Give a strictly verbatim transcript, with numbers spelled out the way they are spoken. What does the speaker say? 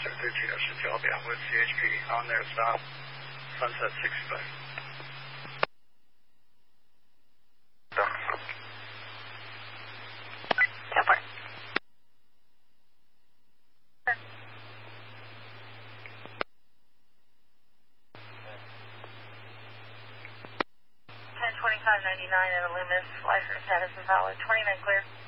sir. thirteen oh six Albion with C H P on their stop, Sunset sixty-five. Super. ten twenty-five ninety-nine at Loomis, license status is valid, twenty-nine clear.